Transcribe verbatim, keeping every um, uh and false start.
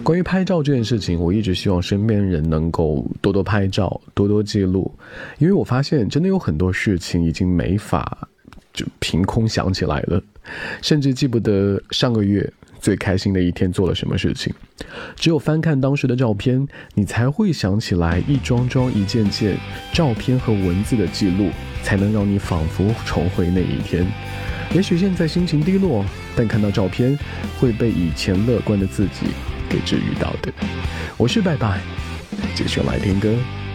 关于拍照这件事情，我一直希望身边人能够多多拍照，多多记录，因为我发现真的有很多事情已经没法就凭空想起来了，甚至记不得上个月最开心的一天做了什么事情。只有翻看当时的照片，你才会想起来一桩桩一件件照片和文字的记录，才能让你仿佛重回那一天。也许现在心情低落，但看到照片会被以前乐观的自己给治愈到的。我是拜拜，继续来听歌。